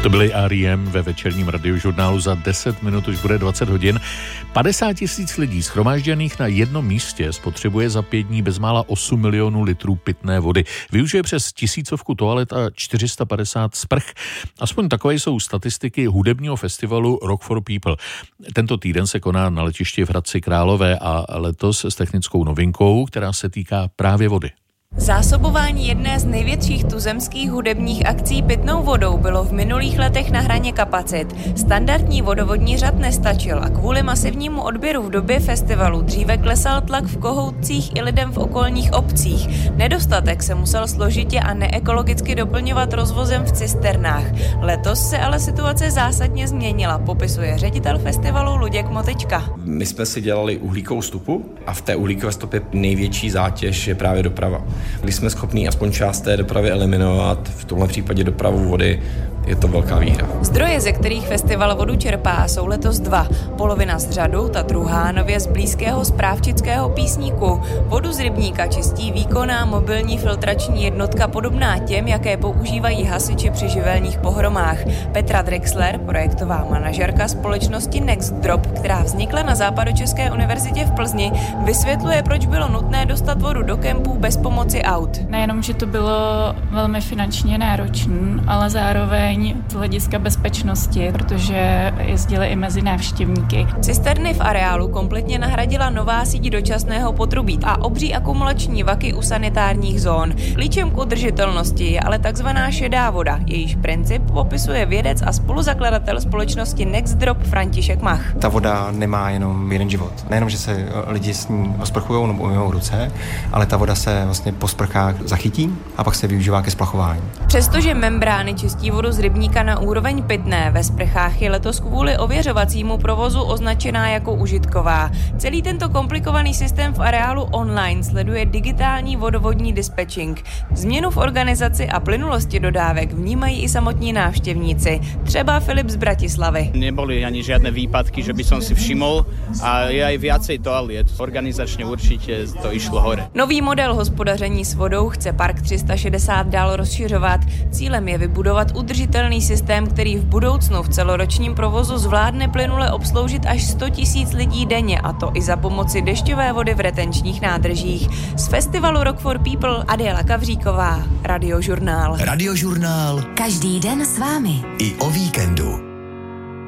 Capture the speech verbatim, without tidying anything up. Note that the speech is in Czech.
To byly R E M ve večerním radiožurnálu. Za deset minut už bude dvacet hodin. padesát tisíc lidí shromážděných na jednom místě spotřebuje za pět dní bezmála osm milionů litrů pitné vody. Využije přes tisícovku toalet a čtyři sta padesát sprch. Aspoň takové jsou statistiky hudebního festivalu Rock for People. Tento týden se koná na letišti v Hradci Králové a letos s technickou novinkou, která se týká právě vody. Zásobování jedné z největších tuzemských hudebních akcí pitnou vodou bylo v minulých letech na hraně kapacit. Standardní vodovodní řad nestačil a kvůli masivnímu odběru v době festivalu dříve klesal tlak v Kohoutcích i lidem v okolních obcích. Nedostatek se musel složitě a neekologicky doplňovat rozvozem v cisternách. Letos se ale situace zásadně změnila, popisuje ředitel festivalu Luděk Motyčka. My jsme si dělali uhlíkovou stopu a v té uhlíkové stopě největší zátěž je právě doprava. Když jsme schopní aspoň část té dopravy eliminovat, v tomhle případě dopravu vody, je to velká výhra. Zdroje, ze kterých festival vodu čerpá, jsou letos dva. Polovina z řadu, ta druhá nově z blízkého správčického Písníku. Vodu z rybníka čistí výkonná mobilní filtrační jednotka podobná těm, jaké používají hasiči při živelních pohromách. Petra Drexler, projektová manažerka společnosti Next Drop, která vznikla na Západočeské univerzitě v Plzni, vysvětluje, proč bylo nutné dostat vodu do kempů bez pomoci aut. Nejenom, že to bylo velmi finančně náročné, ale zároveň z hlediska bezpečnosti, protože jezdili i mezi návštěvníky. Cisterny v areálu kompletně nahradila nová síť dočasného potrubí a obří akumulační vaky u sanitárních zón. Klíčem k udržitelnosti je ale takzvaná šedá voda. Jejíž princip popisuje vědec a spoluzakladatel společnosti Next Drop František Mach. Ta voda nemá jenom jeden život. Nejenom, že se lidi s ní osprchují nebo umyjou ruce, ale ta voda se vlastně po sprchách zachytí a pak se využívá ke splachování. Přestože membrány čistí vodu z rybníka na úroveň pitné, ve sprchách je letos kvůli ověřovacímu provozu označená jako užitková. Celý tento komplikovaný systém v areálu online sleduje digitální vodovodní dispečing. Změnu v organizaci a plynulosti dodávek vnímají i samotní návštěvníci. Třeba Filip z Bratislavy. Neboli ani žiadne výpadky, že by som si všimol a je aj viacej toaliet. Organizačně určitě to išlo hore. Nový model hospodaření s vodou chce Park tři sta šedesát dál rozšiřovat. Cílem je vybudovat udržitelný systém, který v budoucnu v celoročním provozu zvládne plynule obsloužit až sto tisíc lidí denně, a to i za pomoci dešťové vody v retenčních nádržích. Z festivalu Rock for People Adéla Kavříková, Radiožurnál. Radiožurnál. Každý den s vámi. I o víkendu.